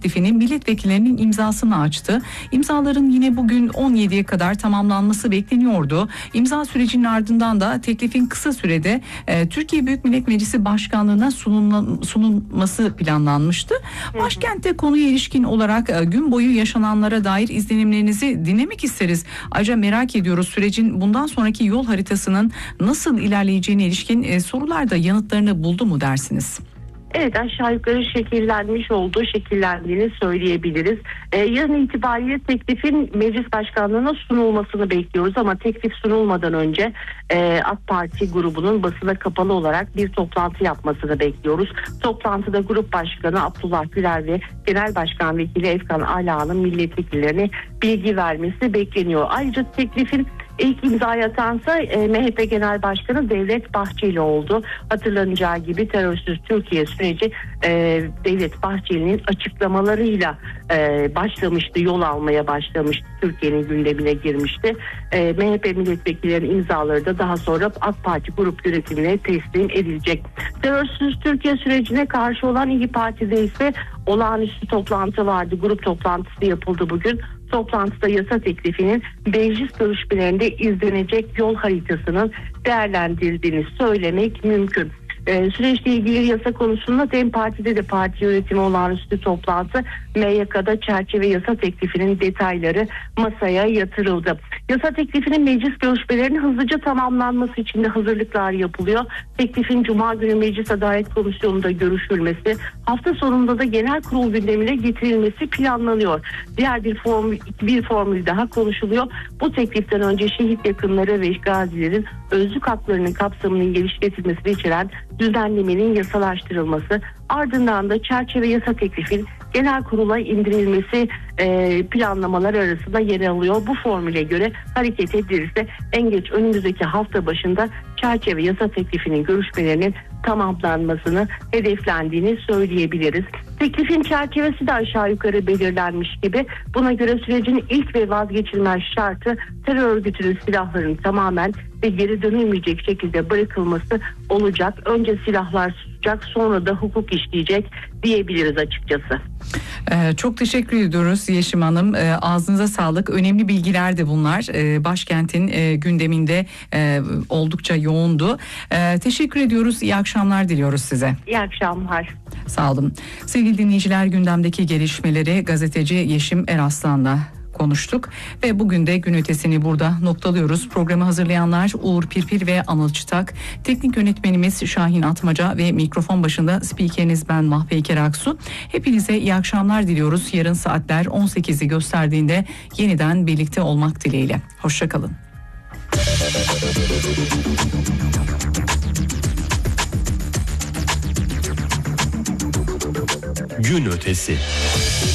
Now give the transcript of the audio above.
teklifini milletvekillerinin imzasını açtı. İmzaların yine bugün 17'ye kadar tamamlanması bekleniyordu. İmza sürecinin ardından da teklifin kısa sürede Türkiye Büyük Millet Meclisi Başkanlığı'na sunulması planlanmıştı. Başkentte konuya ilişkin olarak gün boyu yaşananlara dair izlenimlerinizi dinlemek isteriz. Ayrıca merak ediyoruz, sürecin bundan sonraki yol haritasının nasıl ilerleyeceğine ilişkin sorular da yanıtlarını buldu mu dersiniz? Evet, aşağı yukarı şekillendiğini söyleyebiliriz. Yarın itibariyle teklifin meclis başkanlığına sunulmasını bekliyoruz ama teklif sunulmadan önce AK Parti grubunun basına kapalı olarak bir toplantı yapmasını bekliyoruz. Toplantıda grup başkanı Abdullah Güler ve Genel Başkan Vekili Efkan Ala'nın milletvekillerine bilgi vermesi bekleniyor. Ayrıca teklifin İlk imzayı atansa MHP Genel Başkanı Devlet Bahçeli oldu. Hatırlanacağı gibi terörsüz Türkiye süreci Devlet Bahçeli'nin açıklamalarıyla başlamıştı, yol almaya başlamıştı. Türkiye'nin gündemine girmişti. MHP milletvekillerinin imzaları da daha sonra AK Parti grup yönetimine teslim edilecek. Terörsüz Türkiye sürecine karşı olan İYİ Parti'de ise olağanüstü toplantı vardı. Grup toplantısı yapıldı bugün. Toplantıda yasa teklifinin meclis görüşmelerinde izlenecek yol haritasının değerlendirildiğini söylemek mümkün. Süreçle ilgili yasa konusunda DEM Parti'de de parti yönetimi olağanüstü toplantı, MYK'da çerçeve yasa teklifinin detayları masaya yatırıldı. Yasa teklifinin meclis görüşmelerinin hızlıca tamamlanması için de hazırlıklar yapılıyor. Teklifin Cuma günü Meclis Adalet Komisyonu'nda görüşülmesi, hafta sonunda da genel kurul gündemine getirilmesi planlanıyor. Diğer bir formül daha konuşuluyor. Bu tekliften önce şehit yakınları ve gazilerin özlük haklarının kapsamının genişletilmesini içeren düzenlemenin yasalaştırılması, ardından da çerçeve yasa teklifin genel kurula indirilmesi planlamalar arasında yer alıyor. Bu formüle göre hareket edilirse en geç önümüzdeki hafta başında çerçeve yasa teklifinin görüşmelerinin tamamlanmasını hedeflendiğini söyleyebiliriz. Teklifin çerçevesi de aşağı yukarı belirlenmiş gibi. Buna göre sürecin ilk ve vazgeçilmez şartı terör örgütünün silahlarının tamamen ve geri dönülmeyecek şekilde bırakılması olacak. Önce silahlar susacak, sonra da hukuk işleyecek diyebiliriz açıkçası. Çok teşekkür ediyoruz Yeşim Hanım. Ağzınıza sağlık. Önemli bilgiler de bunlar. Başkentin gündeminde oldukça yoğundu. Teşekkür ediyoruz. İyi akşamlar diliyoruz size. İyi akşamlar. Sağ olun. Sevgili dinleyiciler, gündemdeki gelişmeleri gazeteci Yeşim Eraslan'la konuştuk ve bugün de gün ötesini burada noktalıyoruz. Programı hazırlayanlar Uğur Pirpir ve Anıl Çıtak, teknik yönetmenimiz Şahin Atmaca ve mikrofon başında spikeriniz ben Mahpeyker Aksu. Hepinize iyi akşamlar diliyoruz. Yarın saatler 18'i gösterdiğinde yeniden birlikte olmak dileğiyle. Hoşçakalın. Gün ötesi.